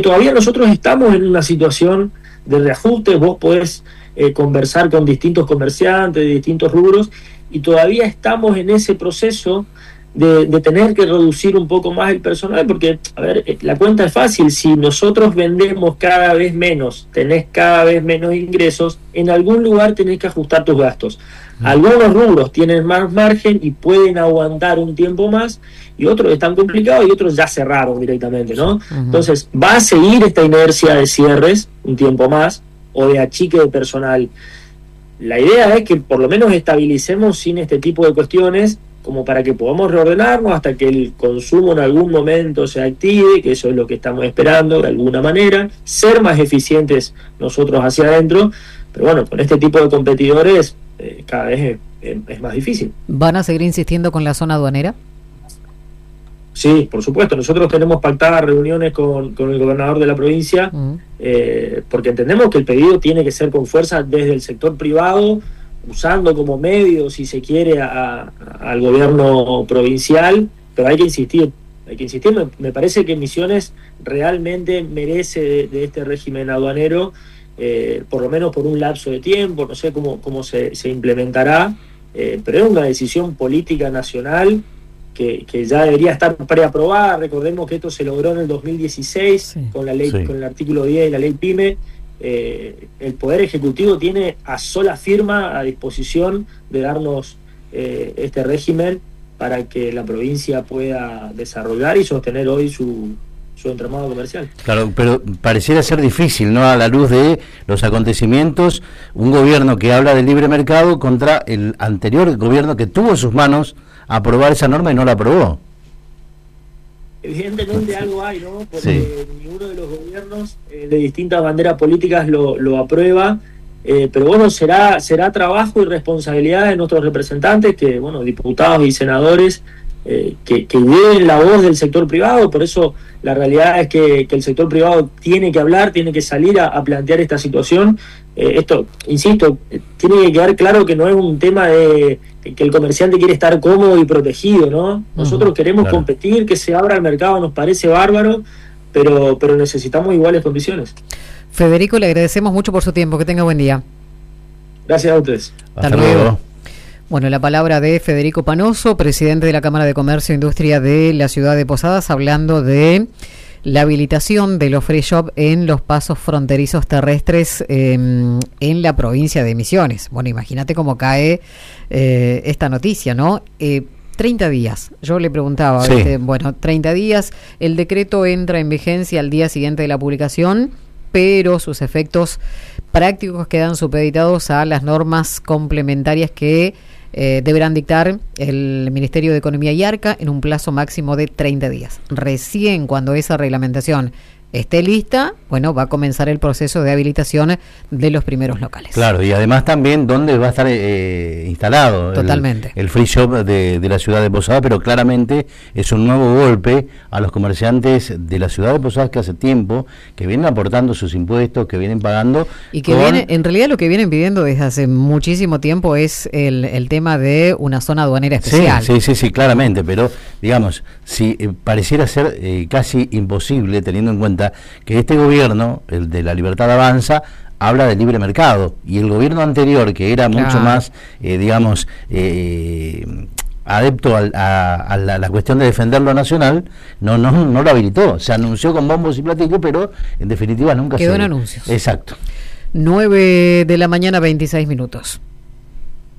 todavía nosotros estamos en una situación de reajuste. Vos podés conversar con distintos comerciantes de distintos rubros y todavía estamos en ese proceso de tener que reducir un poco más el personal, porque, a ver, la cuenta es fácil. Si nosotros vendemos cada vez menos, tenés cada vez menos ingresos, en algún lugar tenés que ajustar tus gastos. Algunos rubros tienen más margen y pueden aguantar un tiempo más, y otros están complicados y otros ya cerraron directamente, ¿no? Entonces, va a seguir esta inercia de cierres un tiempo más, o de achique de personal. La idea es que por lo menos estabilicemos sin este tipo de cuestiones, como para que podamos reordenarnos hasta que el consumo en algún momento se active, que eso es lo que estamos esperando de alguna manera, ser más eficientes nosotros hacia adentro, pero bueno, con este tipo de competidores cada vez es más difícil. ¿Van a seguir insistiendo con la zona aduanera? Sí, por supuesto. Nosotros tenemos pactadas reuniones con el gobernador de la provincia, porque entendemos que el pedido tiene que ser con fuerza desde el sector privado, usando como medio, si se quiere, al gobierno provincial, pero hay que insistir. Me parece que Misiones realmente merece de este régimen aduanero, por lo menos por un lapso de tiempo. No sé cómo se implementará, pero es una decisión política nacional que ya debería estar preaprobada. Recordemos que esto se logró en el 2016 con la ley, con el artículo 10 de la ley PYME. El Poder Ejecutivo tiene a sola firma a disposición de darnos este régimen para que la provincia pueda desarrollar y sostener hoy su entramado comercial. Claro, pero pareciera ser difícil, ¿no?, a la luz de los acontecimientos, un gobierno que habla del libre mercado contra el anterior gobierno que tuvo en sus manos aprobar esa norma y no la aprobó. Evidentemente algo hay, ¿no? Porque ninguno de los gobiernos de distintas banderas políticas lo aprueba, pero bueno, será trabajo y responsabilidad de nuestros representantes, que bueno, diputados y senadores, que lleven la voz del sector privado. Por eso la realidad es que el sector privado tiene que hablar, tiene que salir a plantear esta situación. Esto, insisto, tiene que quedar claro que no es un tema de que el comerciante quiere estar cómodo y protegido, ¿no? Nosotros queremos competir, que se abra el mercado, nos parece bárbaro, pero necesitamos iguales condiciones. Federico, le agradecemos mucho por su tiempo, que tenga buen día. Gracias a ustedes. Hasta luego. Bueno, la palabra de Federico Panoso, presidente de la Cámara de Comercio e Industria de la ciudad de Posadas, hablando de la habilitación de los free shop en los pasos fronterizos terrestres en la provincia de Misiones. Bueno, imagínate cómo cae esta noticia, ¿no? 30 días. Yo le preguntaba, 30 días, el decreto entra en vigencia al día siguiente de la publicación, pero sus efectos prácticos quedan supeditados a las normas complementarias que deberán dictar el Ministerio de Economía y Arca en un plazo máximo de 30 días. Recién cuando esa reglamentación esté lista, bueno, va a comenzar el proceso de habilitación de los primeros locales. Claro, y además también dónde va a estar instalado el free shop de la ciudad de Posadas, pero claramente es un nuevo golpe a los comerciantes de la ciudad de Posadas que hace tiempo, que vienen aportando sus impuestos, que vienen pagando. Y que en realidad lo que vienen pidiendo desde hace muchísimo tiempo es el tema de una zona aduanera especial. Sí, claramente, pero digamos, si pareciera ser casi imposible, teniendo en cuenta que este gobierno, el de La Libertad Avanza, habla de libre mercado, y el gobierno anterior, que era mucho más, adepto a la cuestión de defender lo nacional, no lo habilitó. Se anunció con bombos y platillos, pero en definitiva nunca quedó en anuncios. Exacto. 9 de la mañana, 26 minutos.